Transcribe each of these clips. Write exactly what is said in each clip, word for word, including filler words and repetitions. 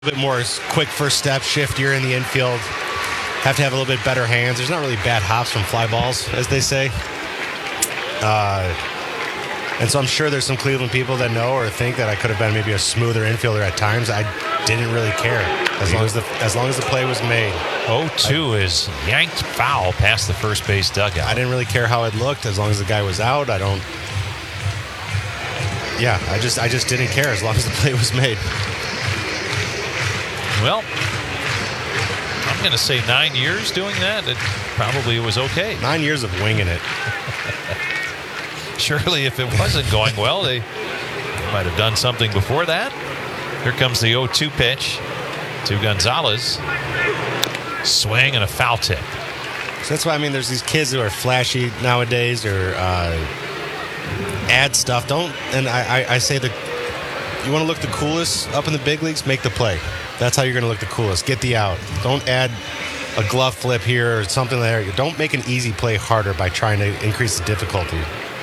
bit more quick first step, shiftier in the infield. Have to have a little bit better hands. There's not really bad hops from fly balls, as they say. Uh, and so I'm sure there's some Cleveland people that know or think that I could have been maybe a smoother infielder at times. I didn't really care as long as the as long as the play was made. oh two is yanked foul past the first base dugout. I didn't really care how it looked as long as the guy was out. I don't. Yeah, I just I just didn't care as long as the play was made. Well, I'm going to say nine years doing that. It probably was okay. Nine years of winging it. Surely if it wasn't going well, they might have done something before that. Here comes the oh two pitch to Gonzalez. Swing and a foul tip. So that's why, I mean, there's these kids who are flashy nowadays or uh, add stuff. Don't, and I, I, I say that you want to look the coolest up in the big leagues, make the play. That's how you're going to look the coolest. Get the out. Don't add a glove flip here or something there. Don't make an easy play harder by trying to increase the difficulty.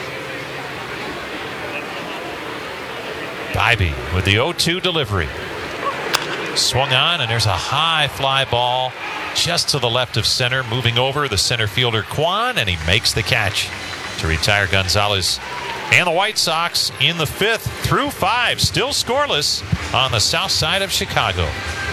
Bybee with the oh two delivery. Swung on, and there's a high fly ball just to the left of center. Moving over the center fielder, Kwan, and he makes the catch to retire Gonzalez. And the White Sox in the fifth through five, still scoreless on the south side of Chicago.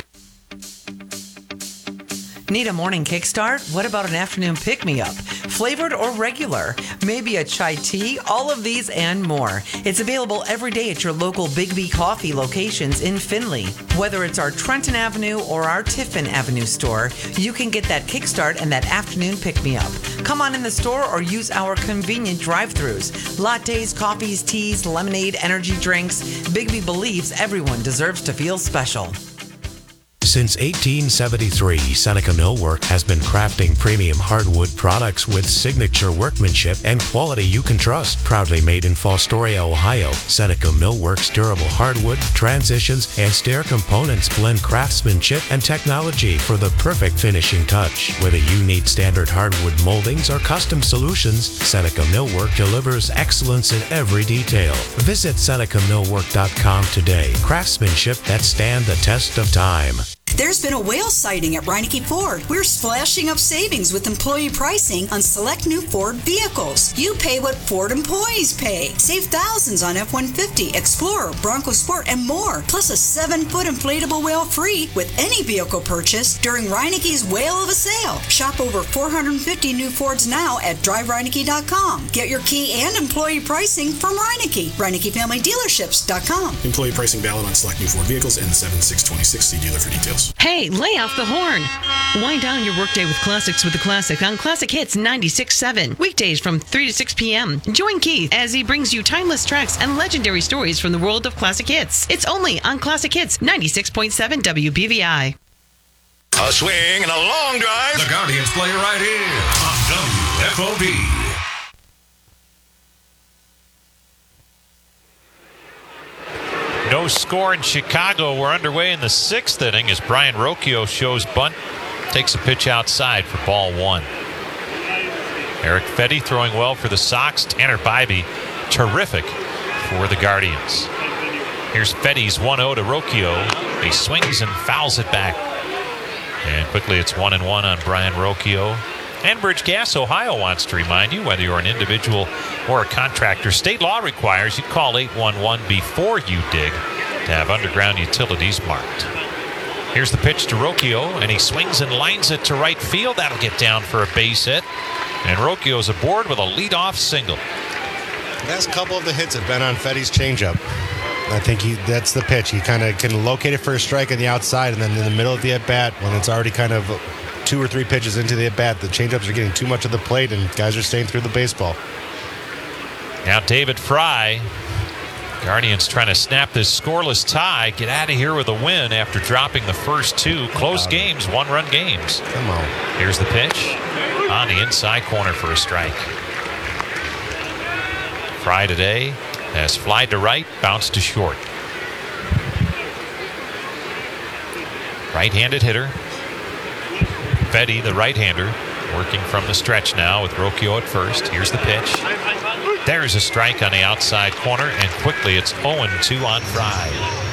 Need a morning kickstart? What about an afternoon pick-me-up? Flavored or regular? Maybe a chai tea? All of these and more. It's available every day at your local Big Coffee locations in Findlay. Whether it's our Trenton Avenue or our Tiffin Avenue store, you can get that kickstart and that afternoon pick-me-up. Come on in the store or use our convenient drive-thrus. Lattes, coffees, teas, lemonade, energy drinks. Big B believes everyone deserves to feel special. Since eighteen seventy-three, Seneca Millwork has been crafting premium hardwood products with signature workmanship and quality you can trust. Proudly made in Fostoria, Ohio, Seneca Millwork's durable hardwood, transitions, and stair components blend craftsmanship and technology for the perfect finishing touch. Whether you need standard hardwood moldings or custom solutions, Seneca Millwork delivers excellence in every detail. Visit Seneca Millwork dot com today. Craftsmanship that stand the test of time. There's been a whale sighting at Reineke Ford. We're splashing up savings with employee pricing on select new Ford vehicles. You pay what Ford employees pay. Save thousands on F one fifty, Explorer, Bronco Sport, and more. Plus a seven-foot inflatable whale free with any vehicle purchase during Reineke's Whale of a Sale. Shop over four hundred fifty new Fords now at drive reineke dot com. Get your key and employee pricing from Reineke. Reineke Family Dealerships dot com. Employee pricing valid on select new Ford vehicles and seven six twenty-six. See dealer for details. Hey, lay off the horn. Wind down your workday with classics with the classic on Classic Hits ninety-six point seven. Weekdays from three to six p.m. Join Keith as he brings you timeless tracks and legendary stories from the world of classic hits. It's only on Classic Hits ninety-six point seven W B V I. A swing and a long drive. The Guardians play right here on W F O B. No score in Chicago. We're underway in the sixth inning as Brian Rocchio shows bunt, takes a pitch outside for ball one. Eric Fedde throwing well for the Sox. Tanner Bybee, terrific for the Guardians. Here's Fedde's one oh to Rocchio. He swings and fouls it back. And quickly it's one and one on Brian Rocchio. Enbridge Gas Ohio wants to remind you, whether you're an individual or a contractor, state law requires you call eight one one before you dig to have underground utilities marked. Here's the pitch to Rocchio, and he swings and lines it to right field. That'll get down for a base hit. And Rocchio's aboard with a leadoff single. The last couple of the hits have been on Fedde's changeup. I think he that's the pitch. He kind of can locate it for a strike on the outside, and then in the middle of the at-bat, when it's already kind of two or three pitches into the at-bat, the changeups are getting too much of the plate, and guys are staying through the baseball. Now David Fry. Guardians trying to snap this scoreless tie, get out of here with a win after dropping the first two close games, one-run games. Come on. Here's the pitch on the inside corner for a strike. Fry today has flied to right, bounced to short. Right-handed hitter. Fedde, the right-hander, working from the stretch now with Rocchio at first. Here's the pitch. There's a strike on the outside corner, and quickly it's oh and two on Fry.